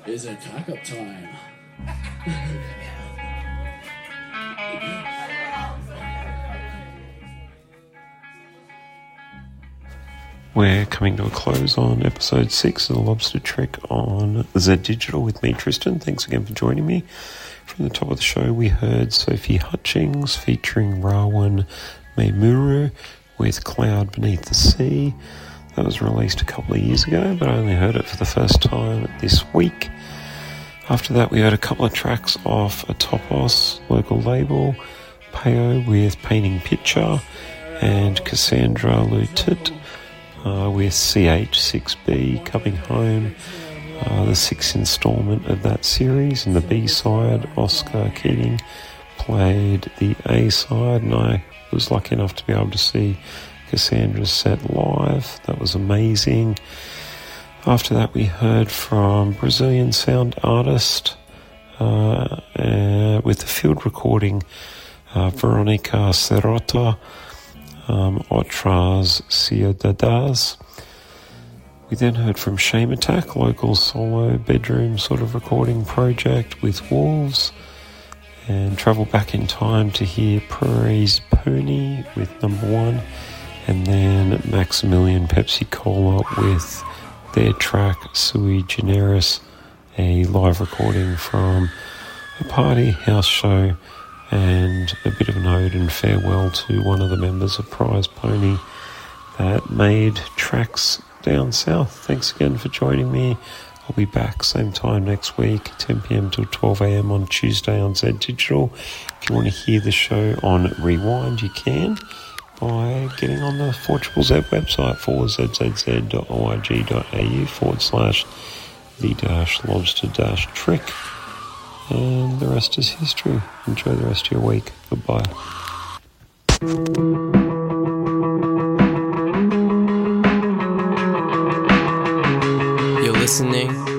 is it cock-up time? We're coming to a close on episode 6 of The Lobster Trek on Z Digital with me, Tristan. Thanks again for joining me. From the top of the show, we heard Sophie Hutchings featuring Rawan Maimuru with Cloud Beneath the Sea. That was released a couple of years ago, but I only heard it for the first time this week. After that, we heard a couple of tracks off a Topos local label, Peo with Painting Picture, and Cassandra Lutit with CH6B Coming Home, the 6th instalment of that series. And the B-side, Oscar Keating played the A-side, and I was lucky enough to be able to see Cassandra's set live. That was amazing. After that, we heard from Brazilian sound artist with the field recording, Veronica Serrota, Otras Ciudadadas. We then heard from Shame Attack, local solo bedroom sort of recording project with Wolves, and travel back in time to hear Prairie's Pony with Number One, and then Maximilian Pepsi Cola with their track Sui Generis, a live recording from a party house show, and a bit of an ode and farewell to one of the members of Prize Pony that made tracks down south. Thanks again for joining me. I'll be back same time next week, 10 p.m. till 12 a.m. on Tuesday on Z Digital. If you want to hear the show on Rewind, you can by getting on the 4ZZZ website, 4zzz.org.au/the-lobster-trick. And the rest is history. Enjoy the rest of your week. Goodbye. You're listening